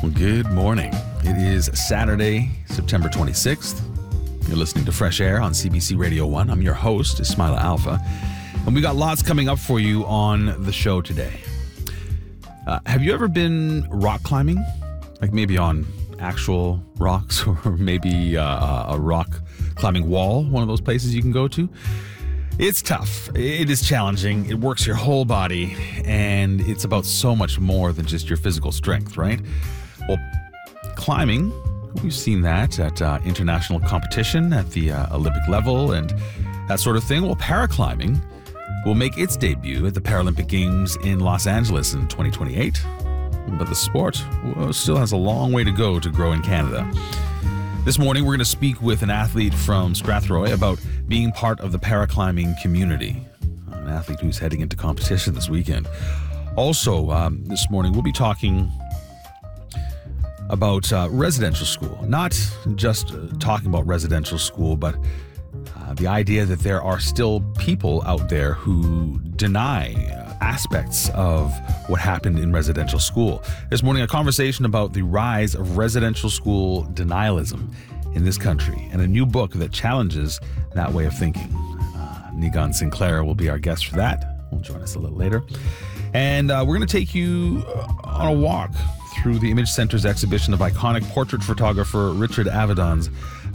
Good morning. It is Saturday, September 26th. You're listening to Fresh Air on CBC Radio 1. I'm your host, Ismaila Alfa. And we got lots coming up for you on the show today. Have you ever been rock climbing? Like maybe on actual rocks or maybe a rock climbing wall, one of those places you can go to? It's tough. It is challenging. It works your whole body, and it's about so much more than just your physical strength, right? Well, climbing, we've seen that at international competition at the Olympic level and that sort of thing. Well, paraclimbing will make its debut at the Paralympic Games in Los Angeles in 2028. But the sport still has a long way to go to grow in Canada. This morning, we're going to speak with an athlete from Strathroy about being part of the paraclimbing community, an athlete who's heading into competition this weekend. Also, this morning, we'll be talking about residential school. Not just talking about residential school, but the idea that there are still people out there who deny aspects of what happened in residential school. This morning, a conversation about the rise of residential school denialism in this country and a new book that challenges that way of thinking. Nigan Sinclair will be our guest for that. Will join us a little later. And we're going to take you on a walk through the Image Center's exhibition of iconic portrait photographer Richard Avedon's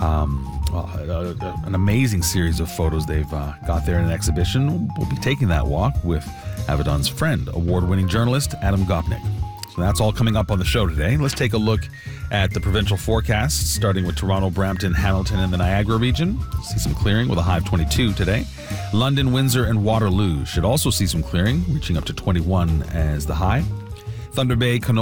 an amazing series of photos they've got there in an exhibition. We'll be taking that walk with Avedon's friend, award-winning journalist Adam Gopnik. So that's all coming up on the show today. Let's take a look at the provincial forecasts, starting with Toronto, Brampton, Hamilton, and the Niagara region. See some clearing with a high of 22 today. London, Windsor, and Waterloo should also see some clearing, reaching up to 21 as the high. Thunder Bay, Kenora,